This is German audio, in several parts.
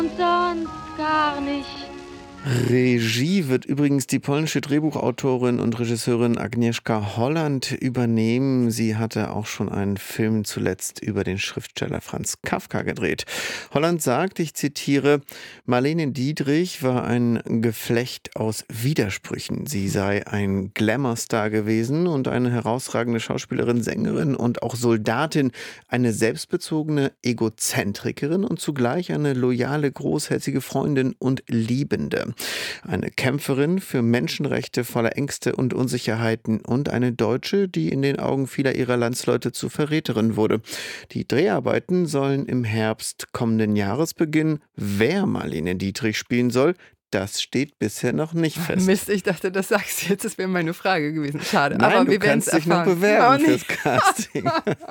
sonst gar nicht. Regie wird übrigens die polnische Drehbuchautorin und Regisseurin Agnieszka Holland übernehmen. Sie hatte auch schon einen Film zuletzt über den Schriftsteller Franz Kafka gedreht. Holland sagt, ich zitiere, Marlene Dietrich war ein Geflecht aus Widersprüchen. Sie sei ein Glamour-Star gewesen und eine herausragende Schauspielerin, Sängerin und auch Soldatin, eine selbstbezogene Egozentrikerin und zugleich eine loyale, großherzige Freundin und Liebende. Eine Kämpferin für Menschenrechte voller Ängste und Unsicherheiten und eine Deutsche, die in den Augen vieler ihrer Landsleute zur Verräterin wurde. Die Dreharbeiten sollen im Herbst kommenden Jahres beginnen. Wer Marlene Dietrich spielen soll, das steht bisher noch nicht fest. Mist, ich dachte, das sagst du jetzt, das wäre meine Frage gewesen. Schade, Nein, aber du wir werden es kannst dich noch erfahren. bewerben fürs Casting.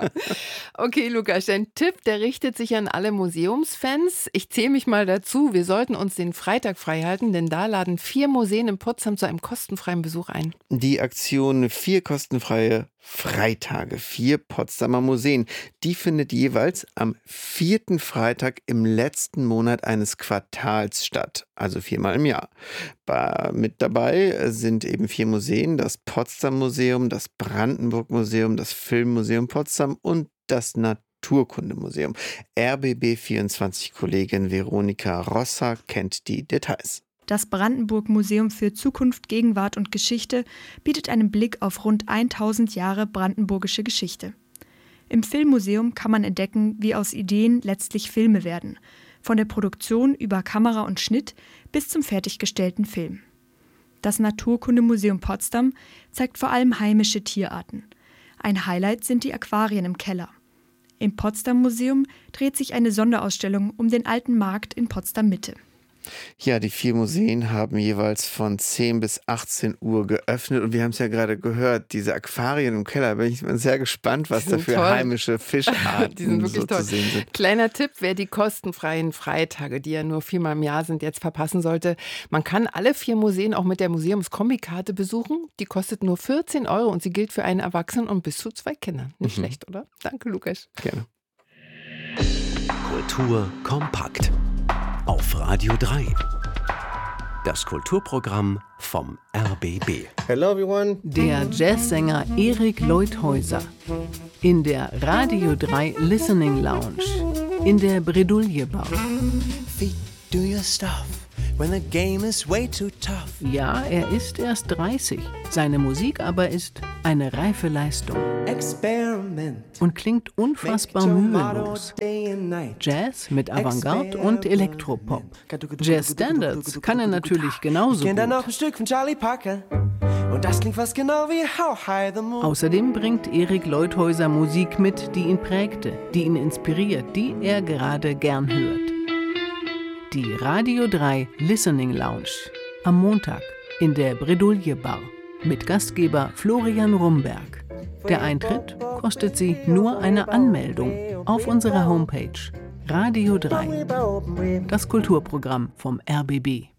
Okay, Lukas, dein Tipp, der richtet sich an alle Museumsfans. Ich zähle mich mal dazu. Wir sollten uns den Freitag frei halten, denn da laden 4 Museen in Potsdam zu einem kostenfreien Besuch ein. Die Aktion 4 kostenfreie Freitage, 4 Potsdamer Museen, die findet jeweils am 4. Freitag im letzten Monat eines Quartals statt, also 4-mal im Jahr. Mit dabei sind eben 4 Museen, das Potsdam Museum, das Brandenburg Museum, das Filmmuseum Potsdam und das Naturkundemuseum. RBB24-Kollegin Veronika Rosser kennt die Details. Das Brandenburg-Museum für Zukunft, Gegenwart und Geschichte bietet einen Blick auf rund 1000 Jahre brandenburgische Geschichte. Im Filmmuseum kann man entdecken, wie aus Ideen letztlich Filme werden, von der Produktion über Kamera und Schnitt bis zum fertiggestellten Film. Das Naturkundemuseum Potsdam zeigt vor allem heimische Tierarten. Ein Highlight sind die Aquarien im Keller. Im Potsdam-Museum dreht sich eine Sonderausstellung um den alten Markt in Potsdam-Mitte. Ja, die 4 Museen haben jeweils von 10 bis 18 Uhr geöffnet und wir haben es ja gerade gehört, diese Aquarien im Keller, bin ich sehr gespannt, was da für toll. heimische Fischarten Die sind wirklich so toll. zu sehen sind. Kleiner Tipp, wer die kostenfreien Freitage, die ja nur 4-mal im Jahr sind, jetzt verpassen sollte. Man kann alle 4 Museen auch mit der Museumskombikarte besuchen. Die kostet nur 14 € und sie gilt für einen Erwachsenen und bis zu 2 Kindern. Nicht schlecht, oder? Danke, Lukas. Gerne. Kultur kompakt. Auf Radio 3. Das Kulturprogramm vom RBB. Hello everyone. Der Jazzsänger Erik Leuthäuser in der Radio 3 Listening Lounge in der Bredouille Bar. Feet, do your stuff when the game is way too tough. Ja, er ist erst 30. Seine Musik aber ist eine reife Leistung Experiment. und klingt unfassbar mühelos. Jazz mit Avantgarde und Elektropop. Jazz-Standards kann er natürlich genauso Ich kenn dann gut. noch ein Stück von Charlie Parker. Und das klingt fast genau wie How High the Moon. Außerdem bringt Erik Leuthäuser Musik mit, die ihn prägte, die ihn inspiriert, die er gerade gern hört. Die Radio 3 Listening Lounge am Montag in der Bredouille Bar mit Gastgeber Florian Rumberg. Der Eintritt kostet Sie nur eine Anmeldung auf unserer Homepage Radio 3, das Kulturprogramm vom RBB.